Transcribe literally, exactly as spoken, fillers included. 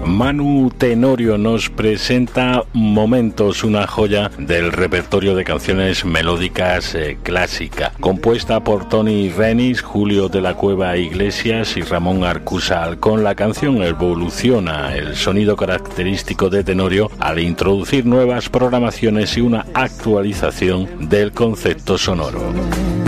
Manu Tenorio nos presenta Momentos, una joya del repertorio de canciones melódicas eh, clásica, compuesta por Tony Renis, Julio de la Cueva Iglesias y Ramón Arcusa Alcón. La canción evoluciona el sonido característico de Tenorio al introducir nuevas programaciones y una actualización del concepto sonoro.